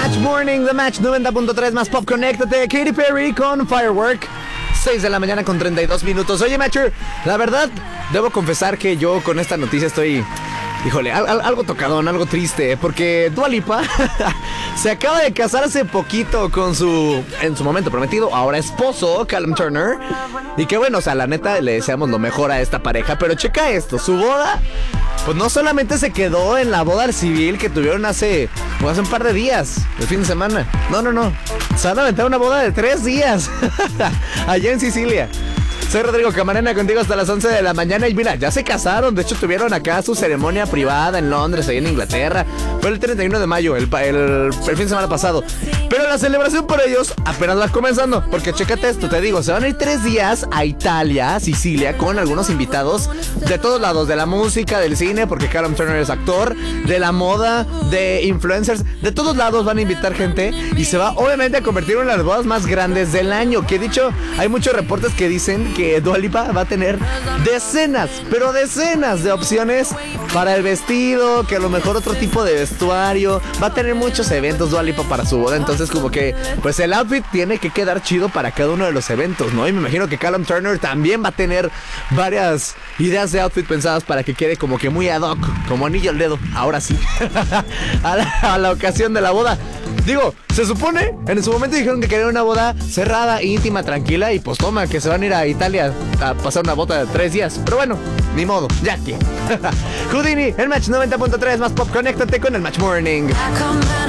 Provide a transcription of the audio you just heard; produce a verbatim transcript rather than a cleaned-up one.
Match Morning, The Match noventa punto tres más Pop, conéctate. Katy Perry con Firework. seis de la mañana con treinta y dos minutos. Oye, Matcher, la verdad, debo confesar que yo con esta noticia estoy... Híjole, al, al, algo tocadón, algo triste, porque Dua Lipa se acaba de casar hace poquito con su, en su momento prometido, ahora esposo, Callum Turner. Y que bueno, o sea, la neta, le deseamos lo mejor a esta pareja. Pero checa esto, su boda, pues no solamente se quedó en la boda civil que tuvieron hace, pues hace un par de días, el fin de semana. No, no, no, se van a aventar una boda de tres días, allá en Sicilia. Soy Rodrigo Camarena, contigo hasta las once de la mañana. Y mira, ya se casaron. De hecho, tuvieron acá su ceremonia privada en Londres, ahí en Inglaterra. Fue el treinta y uno de mayo, el, el, el fin de semana pasado. Pero la celebración por ellos apenas va comenzando. Porque chécate esto, te digo, se van a ir tres días a Italia, Sicilia, con algunos invitados de todos lados. De la música, del cine, porque Callum Turner es actor. De la moda, de influencers. De todos lados van a invitar gente. Y se va obviamente a convertir en una de las bodas más grandes del año. Que dicho, hay muchos reportes que dicen que Dua Lipa va a tener decenas, pero decenas de opciones para el vestido, que a lo mejor otro tipo de vestuario. Va a tener muchos eventos Dua Lipa para su boda, entonces como que pues el outfit tiene que quedar chido para cada uno de los eventos, ¿no? Y me imagino que Callum Turner también va a tener varias ideas de outfit pensadas para que quede como que muy ad hoc, como anillo al dedo, ahora sí, a, la, a la ocasión de la boda. Digo, se supone, en su momento dijeron que querían una boda cerrada, íntima, tranquila. Y pues toma, que se van a ir a Italia a pasar una boda de tres días. Pero bueno, ni modo, ya que Houdini, el Match noventa punto tres más Pop, conéctate con el Match Morning.